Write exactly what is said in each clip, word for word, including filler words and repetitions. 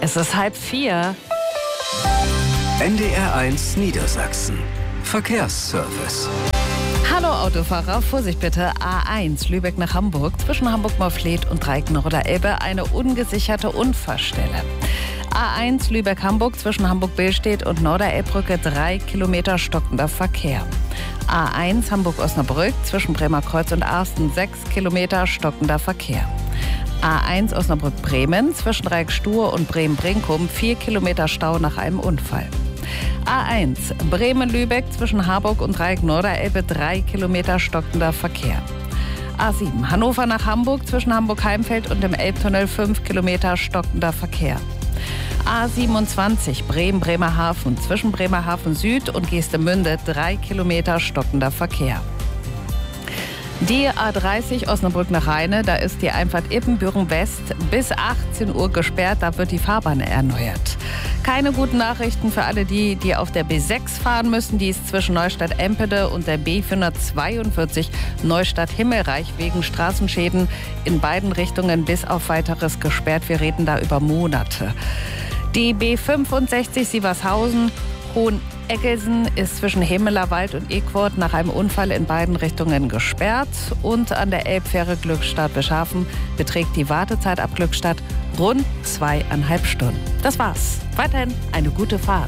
Es ist halb vier. N D R eins Niedersachsen. Verkehrsservice. Hallo Autofahrer, Vorsicht bitte. A eins Lübeck nach Hamburg. Zwischen Hamburg-Morfleet und Dreieck-Norderelbe eine ungesicherte Unfallstelle. A eins Lübeck-Hamburg zwischen Hamburg-Billstedt und Norderelbbrücke drei Kilometer stockender Verkehr. A eins Hamburg-Osnabrück zwischen Bremerkreuz und Arsten sechs Kilometer stockender Verkehr. A eins Osnabrück-Bremen zwischen Dreieck-Stuhr und Bremen-Brinkum vier Kilometer Stau nach einem Unfall. A eins Bremen-Lübeck zwischen Harburg und Dreieck-Norderelbe drei Kilometer stockender Verkehr. A sieben Hannover nach Hamburg zwischen Hamburg-Heimfeld und dem Elbtunnel fünf Kilometer stockender Verkehr. A siebenundzwanzig Bremen-Bremerhaven zwischen Bremerhaven Süd und Geestemünde drei Kilometer stockender Verkehr. Die A dreißig Osnabrück nach Rheine, da ist die Einfahrt Ippenbüren West bis achtzehn Uhr gesperrt, da wird die Fahrbahn erneuert. Keine guten Nachrichten für alle die, die auf der B sechs fahren müssen. Die ist zwischen Neustadt-Empede und der B vierhundertzweiundvierzig Neustadt-Himmelreich wegen Straßenschäden in beiden Richtungen bis auf Weiteres gesperrt. Wir reden da über Monate. Die B fünfundsechzig Sievershausen Hoheneggelsen ist zwischen Hemelerwald und Eckwort nach einem Unfall in beiden Richtungen gesperrt. Und an der Elbfähre Glückstadt-Bischhafen beträgt die Wartezeit ab Glückstadt rund zweieinhalb Stunden. Das war's. Weiterhin eine gute Fahrt.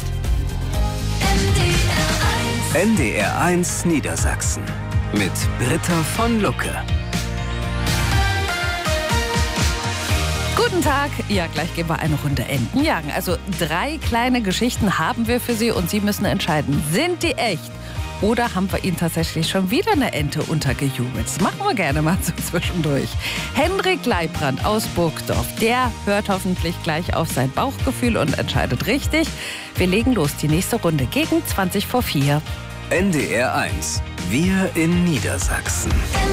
N D R eins Niedersachsen mit Britta von Lucke. Guten Tag. Ja, gleich gehen wir eine Runde Enten jagen. Also drei kleine Geschichten haben wir für Sie und Sie müssen entscheiden, sind die echt? Oder haben wir Ihnen tatsächlich schon wieder eine Ente untergejubelt? Das machen wir gerne mal so zwischendurch. Hendrik Leibrand aus Burgdorf, der hört hoffentlich gleich auf sein Bauchgefühl und entscheidet richtig. Wir legen los, die nächste Runde gegen zwanzig vor vier. N D R eins. Wir in Niedersachsen.